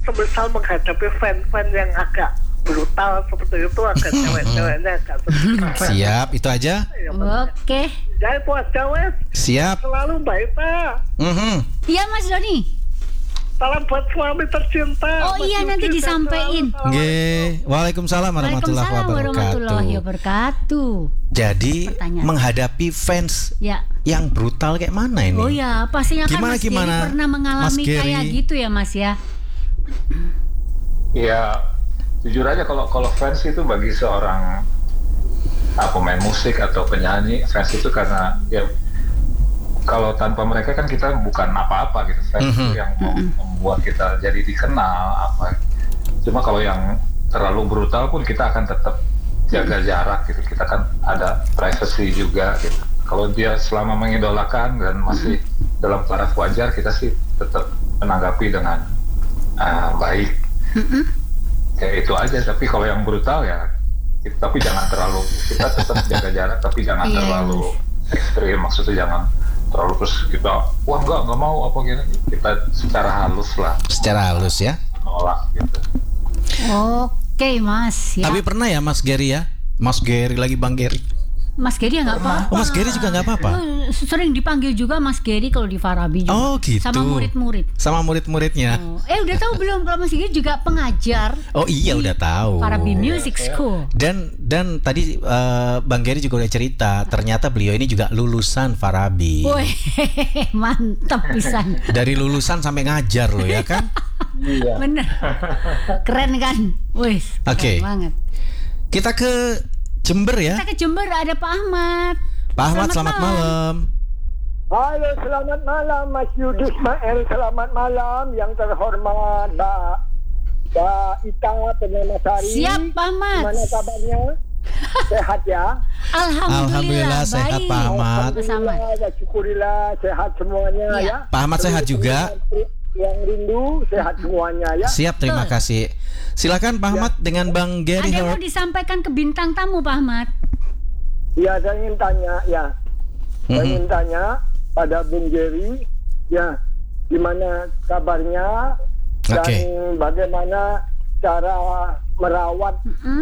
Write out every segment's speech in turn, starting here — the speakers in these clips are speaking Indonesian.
semisal menghadapi fan-fan yang agak brutal seperti itu, agak cewek-ceweknya agak sedikit. Siap, itu aja. Ya, Oke. ya itu aja wes. Siap. Selalu Mbak Ita. Iya Mas Doni. Salam buat suami tercinta. Oh iya, nanti disampaikan. Nggih. Waalaikumsalam warahmatullahi wabarakatuh. Jadi Pertanyaan. menghadapi fans Ya. yang brutal kayak mana ini? Oh ya, pastinya kan Mas Geri Gimana? pernah mengalami Mas Geri? kayak gitu ya Mas ya. Ya, jujur aja kalau fans itu bagi seorang pemain musik atau penyanyi, fans itu karena ya kalau tanpa mereka kan kita bukan apa-apa gitu. Fans itu yang membuat kita jadi dikenal apa. Cuma kalau yang terlalu brutal pun kita akan tetap jaga jarak gitu. Kita kan ada privacy juga gitu. Kalau dia selama mengidolakan dan masih dalam taraf wajar, kita sih tetap menanggapi dengan baik. Kayak itu aja. Tapi kalau yang brutal ya, tapi jangan terlalu, kita tetap jaga jarak tapi jangan terlalu ekstrim. Maksudnya jangan terlalu terus kita wah nggak mau apa gitu. Kita secara halus lah. Secara halus ya. Menolak gitu. Oke Mas ya. Tapi pernah ya Mas Geri ya? Mas Geri lagi Bang Geri. Mas Geri ya nggak apa-apa. Oh, Mas Geri juga nggak apa-apa. Sering dipanggil juga Mas Geri kalau di Farabi juga. Oh gitu. Sama murid-murid. Sama murid-muridnya. Oh. Udah tahu belum kalau Mas Geri juga pengajar? Oh iya udah tahu. Farabi Music School. Dan tadi Bang Geri juga udah cerita, ternyata beliau ini juga lulusan Farabi. Woi, mantap pisan. Dari lulusan sampai ngajar loh ya kan? Iya. Bener. Keren kan? Wih, Oke. keren banget. Kita ke Jember ya. Kita ke Jember, ada Pak Ahmad. Pak Ahmad, selamat malam. Halo, selamat malam Mas Yudi Ismail. Selamat malam yang terhormat Mbak Ita Penyamasari. Siap Pak Ahmad. Gimana kabarnya? Sehat ya? Alhamdulillah sehat baik. Pak Ahmad. Alhamdulillah, ya syukurillah sehat semuanya Iya. ya. Pak Ahmad sehat juga. Yang rindu sehat semuanya ya. Siap, terima Betul. kasih. Silakan Pak Ahmad dengan Bang Geri. Ada yang mau disampaikan ke bintang tamu Pak Ahmad? Ya, saya ingin tanya ya. Saya ingin tanya pada Bung Geri ya, gimana kabarnya dan Oke. bagaimana cara merawat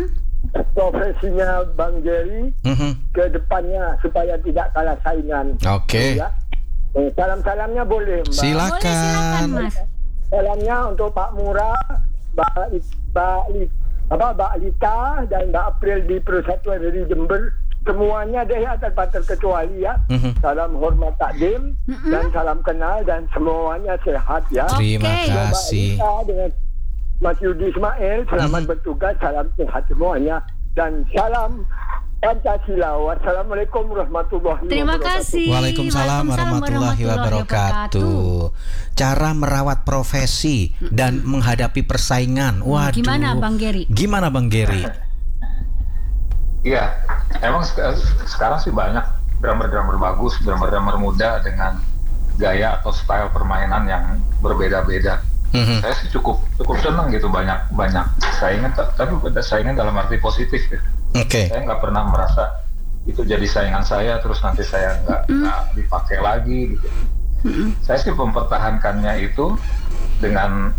profesinya Bang Geri ke depannya supaya tidak kalah saingan. Oke. Ya. Salam-salamnya boleh, Mbak. Boleh, silakan Mas. Salamnya untuk Pak Murah, Mbak Lita dan Mbak April di Persatuan dari Jember. Semuanya deh ya tanpa terkecuali ya. Salam hormat takdim dan salam kenal dan semuanya sehat ya. Terima Oke. Mbak kasih. Lita dengan Mas Yudi Ismail, selamat bertugas, salam sehat semuanya dan salam Pancasila. Wassalamualaikum warahmatullahi Terima wabarakatuh. kasih. Waalaikumsalam warahmatullahi wabarakatuh. Cara merawat profesi dan menghadapi persaingan. Waduh. Gimana Bang Geri? Gimana Bang Geri? Iya, emang sekarang sih banyak drummer-drummer bagus, drummer-drummer muda dengan gaya atau style permainan yang berbeda-beda. Saya sih cukup senang gitu, banyak saingan, tapi saingan dalam arti positif gitu. Oke. Saya nggak pernah merasa itu jadi saingan saya terus nanti saya nggak dipakai lagi gitu. Saya sih mempertahankannya itu dengan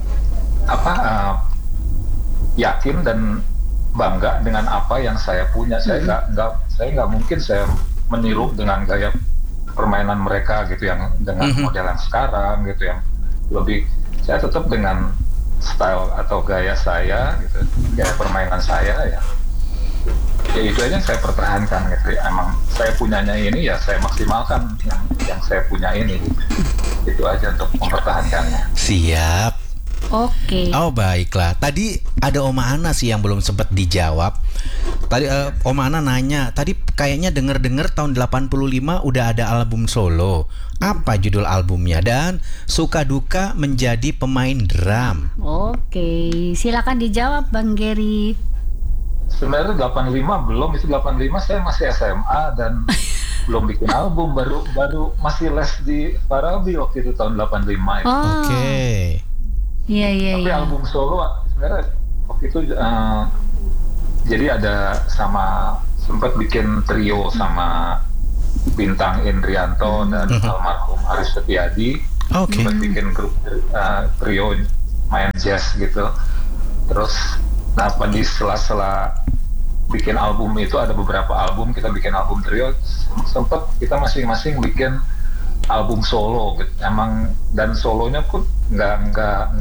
yakin dan bangga dengan apa yang saya punya. Saya nggak mungkin saya meniru dengan gaya permainan mereka gitu yang dengan model yang sekarang gitu yang lebih. Saya tetap dengan style atau gaya saya gitu, gaya permainan saya ya itu aja yang saya pertahankan gitu. Emang saya punyanya ini ya saya maksimalkan yang saya punya ini gitu. Itu aja untuk mempertahankannya. Siap. Oke. Oh baiklah. Tadi ada Oma Ana sih yang belum sempat dijawab. Tadi Oma Ana nanya, tadi kayaknya denger-denger tahun 85 udah ada album solo. Apa judul albumnya dan suka duka menjadi pemain drum? Oke, silakan dijawab Bang Geri. Sebenarnya 85 belum, itu 85 saya masih SMA dan belum bikin album, baru masih les di Farabi waktu itu tahun 85 itu. Oh. Oke. Iya. Tapi album solo sebenarnya waktu itu jadi ada sempat bikin trio sama Bintang Indrianto dan almarhum Aris Setiadi. Oke. Sempat bikin grup trio main jazz gitu. Terus di sela-sela bikin album itu ada beberapa album, kita bikin album trio, sempet kita masing-masing bikin album solo gitu. Emang dan solonya pun nggak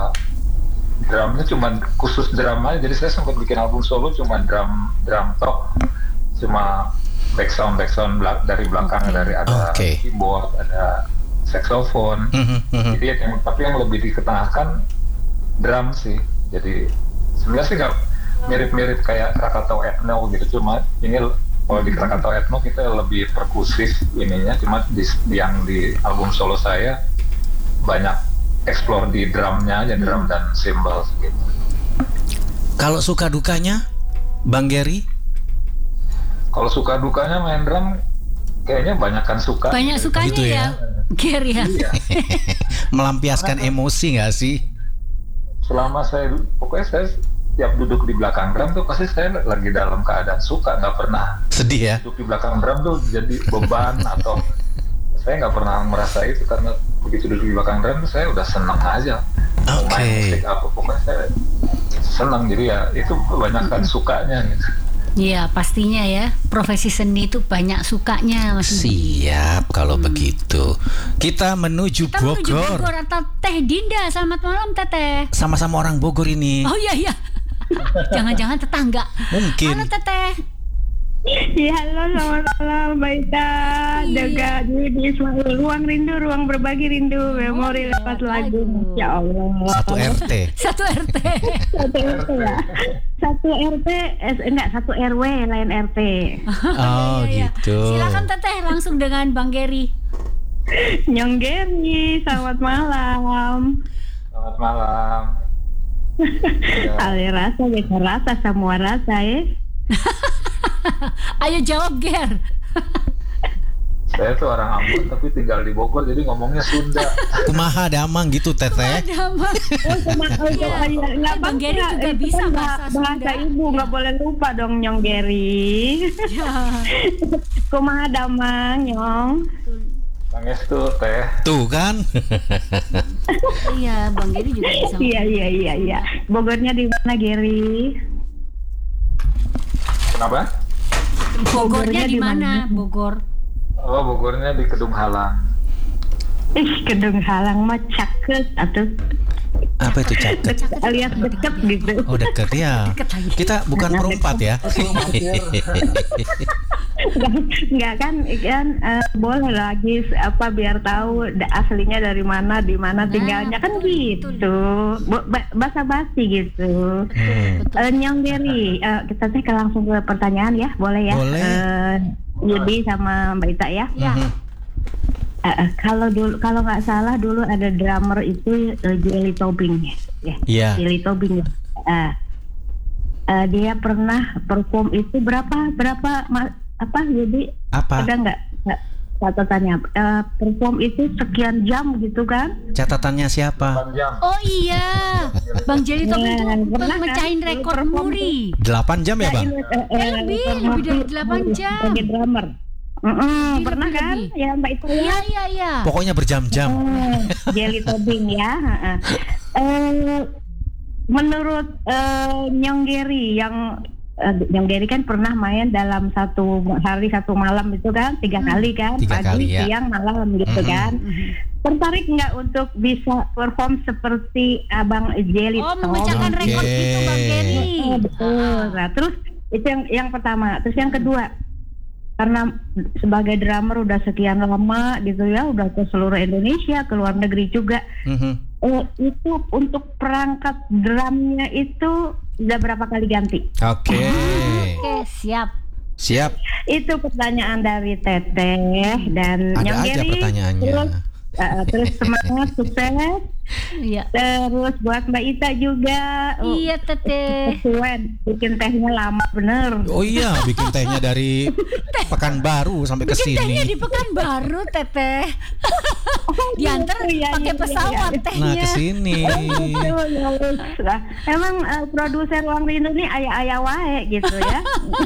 drumnya cuma khusus drum aja. Jadi saya sempat bikin album solo cuma drum top, cuma background dari belakang, dari ada keyboard, ada saxophone. Jadi tapi yang lebih diketengahkan drum sih. Jadi sebenarnya sih nggak mirip-mirip kayak Krakatau Ethno gitu, cuma ini kalau di Krakatau Ethno kita lebih perkusif ininya, cuma yang di album solo saya banyak explore di drumnya aja, drum dan cymbals gitu. Kalau suka dukanya, Bang Gary? Kalau suka dukanya main drum kayaknya banyak suka. Banyak sukanya gitu ya, Gary ya. Iya. Melampiaskan emosi nggak sih? Selama pokoknya saya tiap duduk di belakang drum tuh pasti saya lagi dalam keadaan suka, nggak pernah sedih ya. Duduk di belakang drum tuh jadi beban atau saya nggak pernah merasa itu, karena begitu duduk di belakang drum tuh saya udah senang aja. Main musik apa pokoknya saya senang, jadi ya itu kebanyakan sukanya gitu. Iya pastinya ya, profesi seni itu banyak sukanya Mas. Siap kalau begitu. Kita menuju Bogor. Menuju Bogor atau Teh Dinda. Selamat malam Teteh. Sama-sama orang Bogor ini. Oh iya. Jangan-jangan tetangga. Mungkin. Halo Teteh. Ya halo, selamat malam Mbak Ita, Daga di Ruang Rindu, Ruang Berbagi Rindu, memori lewat lagu. Ya Allah. Satu RT. Satu RT. Satu RT ya. Satu RT, enggak satu RW lain RT. Oh gitu. Silakan Teteh langsung dengan Bang Gary. Nyong Gary, selamat malam. Selamat malam. Ale rasa, beta rasa, semua rasa ya. Ayo jawab Ger. Saya tuh orang Ambon tapi tinggal di Bogor, jadi ngomongnya Sunda. Kumaha damang gitu Teteh. Nggak Bang Gary juga itu bisa kan bahasa Sunda. ibu, nggak boleh lupa dong Nyong Gary. Kumaha damang Nyong. Pangestu Teh. Tuh kan. Iya Bang Gary juga bisa. Iya. Bogornya di mana Gary? Kenapa? Bogornya di mana? Bogor. Oh, Bogornya di Kedung Halang. Kedung Halang mah cakep atau Apa itu caket? alias deket gitu. Oh deket ya. Kita bukan perempat ya. Enggak kan boleh lagi biar tahu aslinya dari mana, di mana tinggalnya kan gitu. Basa-basi gitu. Nyong Gary, kita langsung ke pertanyaan ya, boleh ya? Boleh. Yudi sama Mbak Ita ya. Kalau nggak salah dulu ada drummer itu Jelly Tobing ya. Iya. Jelly Tobing. Dia pernah perform itu berapa jadi Apa? ada nggak catatannya? Perform itu sekian jam gitu kan? Catatannya siapa? 8 jam. Oh iya, Bang Jelly Tobing itu pernah mecahin kan? rekor Perform muri. 8 jam ya Bang? Lebih dari 8 jam. Sebagai drummer. Pernah kan? Lebih. Ya Mbak Ita ya. Iya. Pokoknya berjam-jam. Jelly Tobing ya. Menurut Nyong Gary Nyong Gary kan pernah main dalam satu hari satu malam itu kan 3 kali kan, 3 pagi, kali, ya. siang, malam gitu kan. Tertarik nggak untuk bisa perform seperti Abang Jelly Tobing? Memecahkan rekor gitu Bang Gary. Betul. Nah, terus itu yang pertama. Terus yang kedua, karena sebagai drummer udah sekian lama gitu ya, udah ke seluruh Indonesia, ke luar negeri juga. Itu untuk perangkat drumnya itu udah berapa kali ganti? Oke, siap. Itu pertanyaan dari Teteh dan Ada Nyong aja Gary. pertanyaannya. Terus semangat, sukses. Iya. Terus buat Mbak Ita juga. Iya Teteh. Kesuwen, bikin tehnya lama bener. Oh iya, bikin tehnya dari Pekanbaru sampai ke Bikin tehnya sini. di Pekanbaru Teteh. Diantar pakai pesawat tehnya. Nah, ke sini. Nah, emang produser Ruang Rindu ini ayah-ayah wae gitu ya.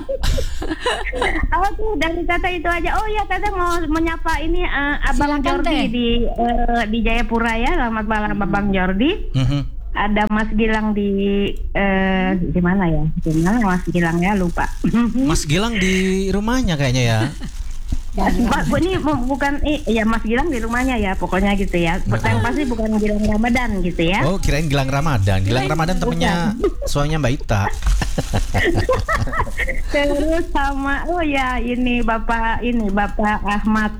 Oh tuh dari Teteh itu aja. Oh ya Teteh mau menyapa ini Abang Silakan, Jordi Teh. di Jayapura ya. Selamat malam Abang Jordi. ada Mas Gilang di mana ya? Gimana Mas Gilang ya, lupa. Mas Gilang di rumahnya kayaknya ya. Ini bukan ya Mas Gilang di rumahnya ya, pokoknya gitu ya. Yang pasti bukan Gilang Ramadan gitu ya. Oh, kirain Gilang Ramadan. Gilang Ramadan temennya suaminya Mbak Ita. Terus sama ini Bapak Ahmad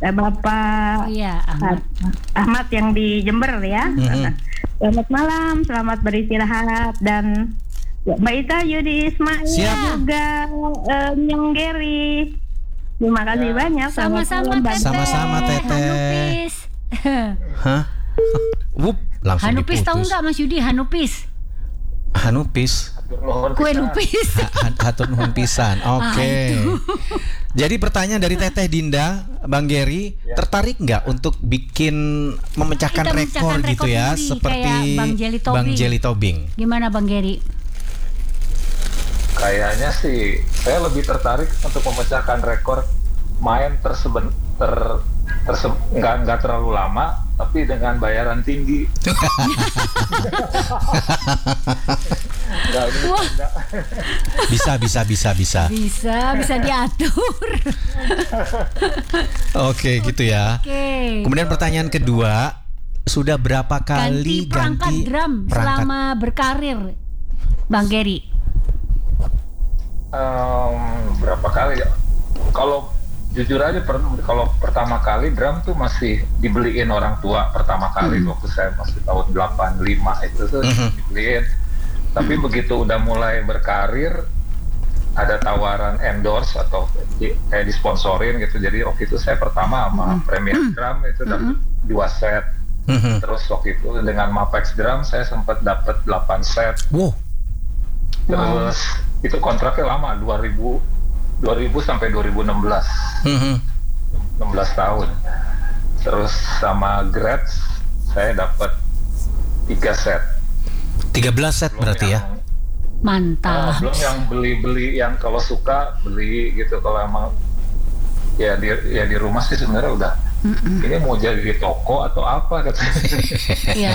Ahmad yang di Jember ya. Selamat malam, selamat beristirahat, dan Mbak Ita, Yudi Ismail juga Nyong Geri. Terima kasih banyak. Sama-sama Teteh. Sama-sama Teteh. Hanupis. Hah? Langsung Hanupis diputus. tahu nggak Mas Yudi? Hanupis. Kue lupis. Hatur nuhun pisan. Oke. Jadi pertanyaan dari Teteh Dinda, Bang Geri, tertarik nggak untuk memecahkan rekor gitu ya, seperti Bang Jelly Tobing? Gimana Bang Geri? Kayaknya sih saya lebih tertarik untuk memecahkan rekor main nggak terlalu lama tapi dengan bayaran tinggi. Bisa diatur. Oke, gitu ya. Kemudian pertanyaan kedua, sudah berapa kali ganti perangkat drum selama berkarir, Bang Geri? Berapa kali ya? Kalau jujur aja, kalau pertama kali drum tuh masih dibeliin orang tua pertama kali waktu saya masih tahun 85 itu tuh dibeliin. Tapi begitu udah mulai berkarir, ada tawaran endorse atau kayak disponsorin gitu. Jadi waktu itu saya pertama sama Premier Drum itu dapat 2 set. Terus waktu itu dengan Mapex Drum saya sempat dapat 8 set. Wow. Terus itu kontraknya lama, 2000 sampai 2016. 16 tahun. Terus sama Gretsch saya dapat 3 set. 13 set belum berarti ya? Mantap. Belum yang beli yang kalau suka beli gitu. Kalau emang ya di rumah sih sebenarnya udah ini mau jadi di toko atau apa katanya. Iya.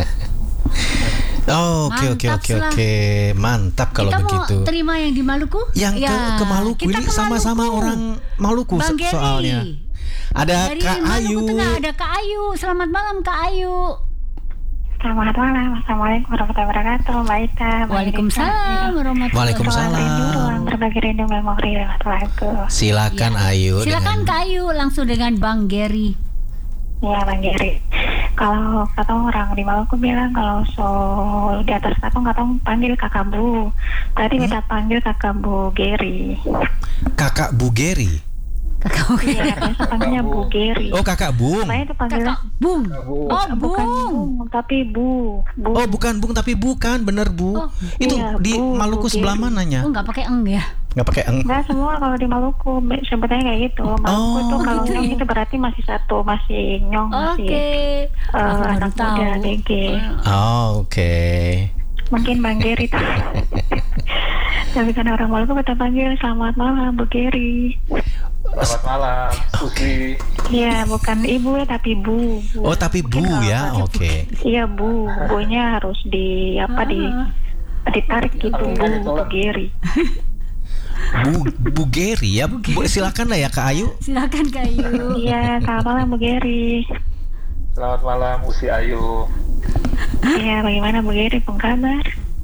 Oh, oke. Mantap kalau kita begitu. Kita mau terima yang di Maluku? Yang ke Maluku ini sama-sama orang Maluku soalnya. Ada dari Kak Ayu. Tengah, ada Kak Ayu. Selamat malam Kak Ayu. Selamat malam. Assalamualaikum warahmatullahi wabarakatuh, Mbak Ita. Waalaikumsalam warahmatullahi wabarakatuh. Berbagi rindu memori lewat lagu. Silakan Ayu. Silakan Kak Ayu langsung dengan Bang Geri. Ya Bang Geri. Kalau kata orang di Maluku bilang kalau di atas tatung katong panggil kakak Bu. Berarti kita panggil kakak Bu Geri. Kakak Bu Geri. Iya, biasa panggilnya Bu Geri. Oh, Kakak Bung. Saya itu panggil Kakak Bung. Oh, bukan Bung. tapi Bu. Oh, bukan Bung tapi bukan, bener Bu. Itu iya, di Bu, Maluku Bu sebelah Geri. mananya? Oh, nggak pakai eng ya? Nggak pakai eng. Enggak, semua kalau di Maluku sebetulnya kayak gitu. Maluku tuh kalau gitu nyong ya? itu berarti masih satu, masih nyong, masih anak muda, DG. Oh, oke. Mungkin Bang Geri tuh. Tapi kan orang Maluku kita panggil selamat malam Bu Geri. Selamat malam, Susi. Iya, bukan ibu tapi Bu. Oh, tapi Bu ya, oke. Iya Bu, Bu-nya harus ditarik gitu, Bu Geri. Bu Geri ya. Silakan lah ya Kak Ayu. Silakan Kak Ayu. Iya, selamat malam Bu Geri. Selamat malam, Usi Ayu. Iya, bagaimana Bu Geri, kabar?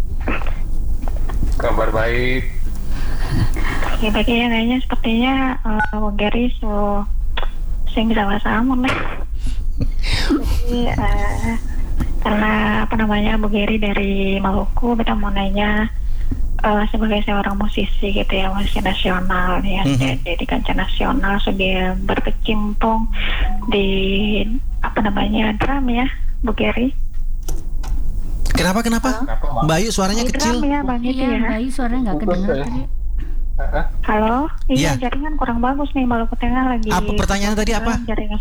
Kabar baik. Ya, bagi kayaknya sepertinya Bu Geri saya bisa bahasa Amon lah. Jadi karena Bu Geri dari Maluku, kita mau nanya sebagai seorang musisi gitu ya, musisi nasional ya, di kancah nasional sudah berkecimpung di drum ya, Bu Geri. Kenapa? Mbak Ayu suaranya kecil. Drum ya, Bang, itu Iya, ya. Mbak Ayu suaranya nggak kedengar tadi. Halo, Iya. jaringan kurang bagus nih, Maluku Tengah lagi. Apa pertanyaan tadi apa? Jaringan.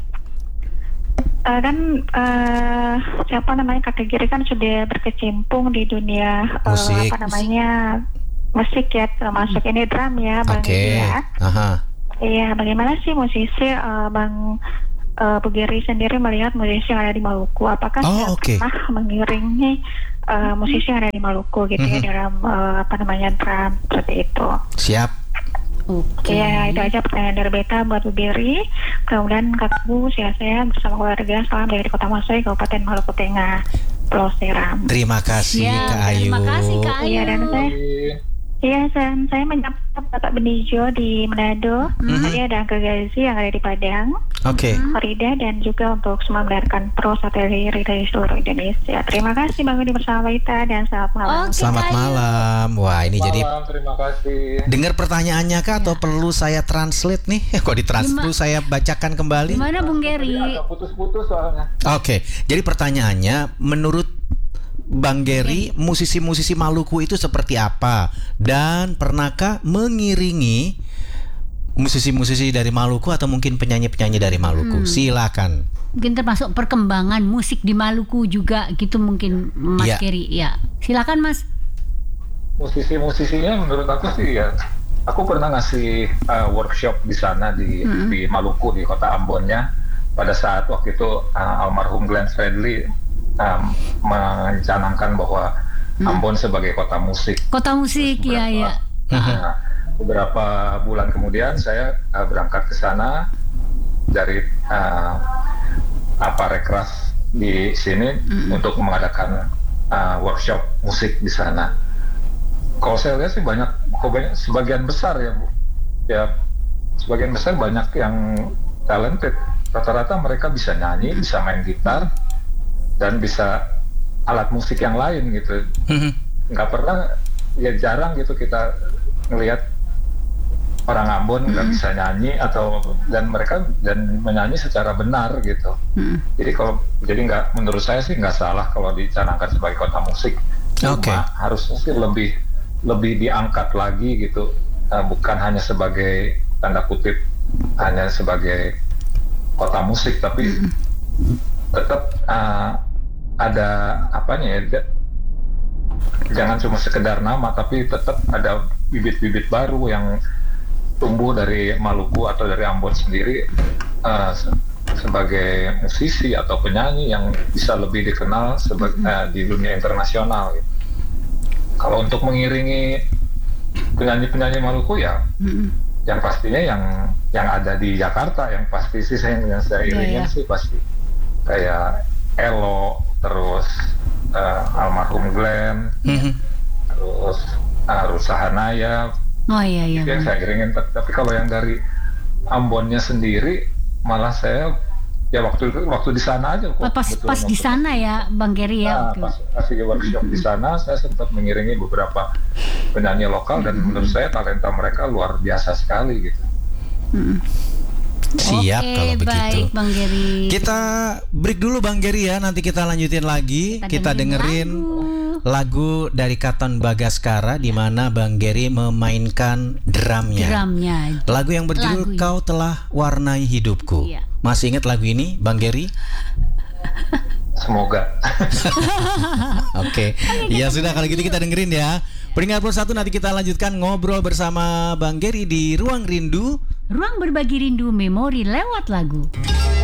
Siapa namanya Kakak Giri kan sudah berkecimpung di dunia musik. Musik ya, termasuk ini drum ya, Bang Giri ya. Iya, bagaimana sih musisi Bang Bu Giri sendiri melihat musisi yang ada di Maluku? Apakah pernah mengiringi musisi yang ada di Maluku gitu ya dalam drum seperti itu. Siap. Oke. Ya, itu aja pertanyaan dari Beta buat Bu Berry. Mudah-mudahan kakakku sehat-sehat bersama keluarga. Salam dari Kota Masoy, Kabupaten Maluku Tengah, Pulau Seram. Terima kasih Ya, Kak Ayu. terima kasih Kak Ayu. Iya, dan saya menyapa Bapak Benijo di Manado. Tadi ada Angga Gazi yang ada di Padang, Oke. Farida, dan juga untuk semua mendengarkan Pro Sateri dari seluruh Indonesia. Terima kasih Bang Udi bersama Wita dan selamat malam. Oke, Selamat Kak Ayu. malam. Wah, ini jadi Terima kasih. dengar pertanyaannya Kak atau perlu saya translate nih? Kok Gimana? perlu saya bacakan kembali? Gimana Bung Geri? Agak putus-putus soalnya. Oke, jadi pertanyaannya menurut Bang Geri, musisi-musisi Maluku itu seperti apa? Dan pernahkah mengiringi musisi-musisi dari Maluku atau mungkin penyanyi-penyanyi dari Maluku? Silakan. Mungkin termasuk perkembangan musik di Maluku juga gitu mungkin Mas Ya. Geri. Ya, silakan Mas. Musisi-musisinya menurut aku sih ya, aku pernah ngasih workshop di sana di Maluku, di kota Ambonnya, pada saat waktu itu almarhum Glenn Fredly mencanangkan bahwa Ambon sebagai kota musik. Kota musik, Terus ya. Nah, beberapa bulan kemudian saya berangkat ke sana dari Rekras di sini untuk mengadakan workshop musik di sana. Kalau saya lihat sih sebagian besar ya Bu, ya sebagian besar banyak yang talented. Rata-rata mereka bisa nyanyi, bisa main gitar, dan bisa alat musik yang lain gitu. Nggak pernah, ya jarang gitu kita ngelihat orang Ambon nggak bisa nyanyi dan mereka menyanyi secara benar gitu. Jadi nggak, menurut saya sih nggak salah kalau dicanangkan sebagai kota musik. Cuma harusnya sih lebih diangkat lagi gitu, bukan hanya sebagai tanda kutip hanya sebagai kota musik, tapi tetap ada apanya ya, jangan cuma sekedar nama, tapi tetap ada bibit-bibit baru yang tumbuh dari Maluku atau dari Ambon sendiri sebagai musisi atau penyanyi yang bisa lebih dikenal di dunia internasional gitu. Kalau untuk mengiringi penyanyi-penyanyi Maluku ya yang pastinya yang ada di Jakarta, yang pasti sih yang saya iringin sih pasti kayak Elo, terus almarhum Glenn, terus Rusa Hanaya. Oh iya. Yang saya iringin. Tapi kalau yang dari Ambonnya sendiri, malah saya ya waktu di sana aja kok. Pas di sana ya Bang Geri ya. Pas kasih workshop di sana, saya sempat mengiringi beberapa penyanyi lokal dan menurut saya talenta mereka luar biasa sekali gitu. Siap kalau begitu. Baik Bang Geri. Kita break dulu Bang Geri ya, nanti kita lanjutin lagi. Kita dengerin lagu dari Katon Bagaskara di mana Bang Geri memainkan drumnya. Lagu yang berjudul Kau Telah Warnai Hidupku. Iya. Masih ingat lagu ini Bang Geri? Semoga. Oke. Ya sudah, kalau gitu kita dengerin ya. Peringkat 1 nanti kita lanjutkan ngobrol bersama Bang Geri di Ruang Rindu. Ruang berbagi rindu memori lewat lagu.